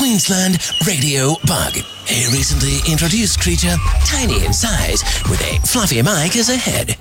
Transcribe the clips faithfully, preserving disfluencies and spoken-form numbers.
Queensland radio bug. A recently introduced creature, tiny in size, with a fluffy mic as a head.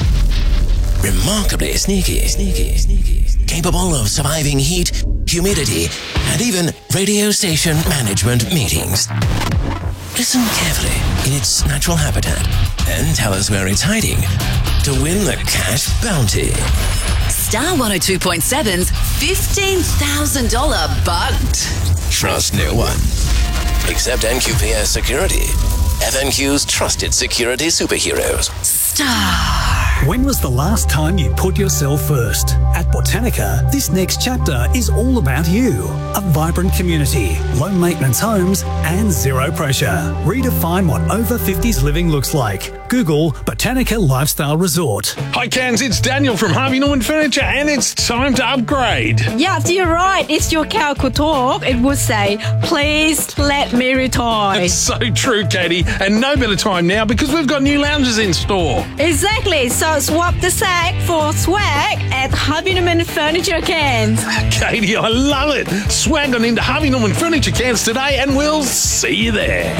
Remarkably sneaky, sneaky, sneaky, capable of surviving heat, humidity, and even radio station management meetings. Listen carefully in its natural habitat and tell us where it's hiding to win the cash bounty. Star one oh two point seven's fifteen thousand dollars bugged. Trust no one. Except N Q P S Security. F N Q's trusted security superheroes. Star. When was the last time you put yourself first? At Botanica, this next chapter is all about you. A vibrant community, low maintenance homes, and zero pressure. Redefine what over fifties living looks like. Google Botanica Lifestyle Resort. Hi Cairns, it's Daniel from Harvey Norman Furniture, and it's time to upgrade. Yes, you're right. It's your cow could talk. It would say, please let me retire. It's so true, Katie, and no better time now because we've got new lounges in store. Exactly. So swap the sack for swag at Harvey Norman Furniture Cairns. Katie, I love it. Swag on into Harvey Norman Furniture Cairns today, and we'll see you there.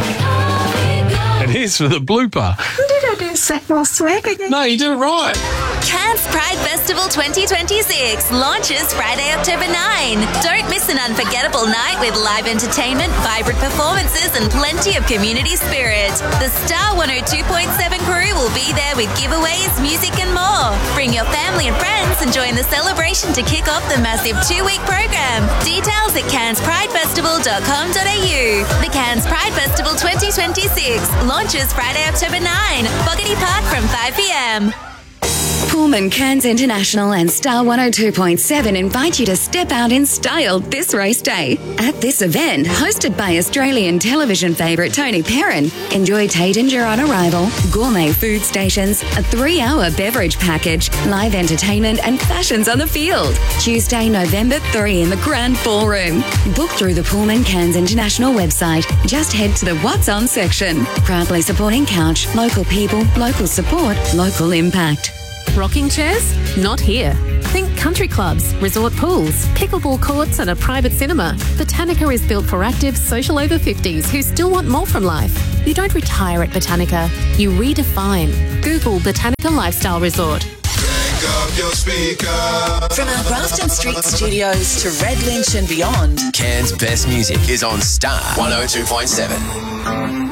And here's for the blooper. Did I do sack more swag again? No, you did it right. Cairns Pride Festival twenty twenty-six launches Friday, October ninth. Don't miss an unforgettable night with live entertainment, vibrant performances, and plenty of community spirit. The Star one oh two point seven crew will be there with giveaways, music, and more. Bring your family and friends and join the celebration to kick off the massive two-week program. Details at cairns pride festival dot com dot a u. The Cairns Pride Festival twenty twenty-six launches Friday, October ninth. Boggity Park from five p m. Pullman Cairns International and Star one oh two point seven invite you to step out in style this race day. At this event, hosted by Australian television favourite Tony Perrin, enjoy Taittinger on arrival, gourmet food stations, a three-hour beverage package, live entertainment and fashions on the field. Tuesday, November third in the Grand Ballroom. Book through the Pullman Cairns International website. Just head to the What's On section. Proudly supporting Couch, local people, local support, local impact. Rocking chairs? Not here. Think country clubs, resort pools, pickleball courts and a private cinema. Botanica is built for active, social over fifties who still want more from life. You don't retire at Botanica, you redefine. Google Botanica Lifestyle Resort. Up your speaker. From our Grafton Street studios to Red Lynch and beyond, Cairns' best music is on Star one oh two point seven.